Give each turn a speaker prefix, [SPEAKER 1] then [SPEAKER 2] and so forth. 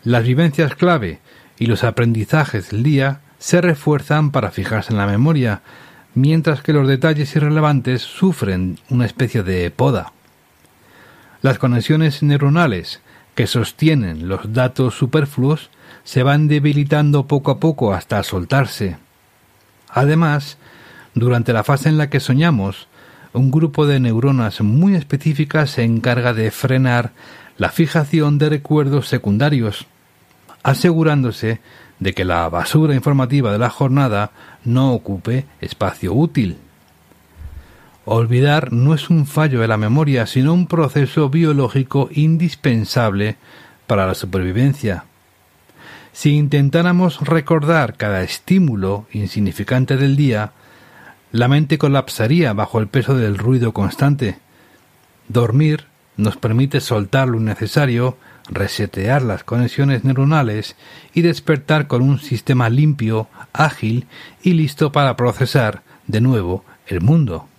[SPEAKER 1] Las vivencias clave y los aprendizajes del día se refuerzan para fijarse en la memoria, mientras que los detalles irrelevantes sufren una especie de poda. Las conexiones neuronales que sostienen los datos superfluos se van debilitando poco a poco hasta soltarse. Además, durante la fase en la que soñamos, un grupo de neuronas muy específicas se encarga de frenar la fijación de recuerdos secundarios, asegurándose de que la basura informativa de la jornada no ocupe espacio útil. Olvidar no es un fallo de la memoria, sino un proceso biológico indispensable para la supervivencia. Si intentáramos recordar cada estímulo insignificante del día, la mente colapsaría bajo el peso del ruido constante. Dormir nos permite soltar lo innecesario, resetear las conexiones neuronales y despertar con un sistema limpio, ágil y listo para procesar de nuevo el mundo.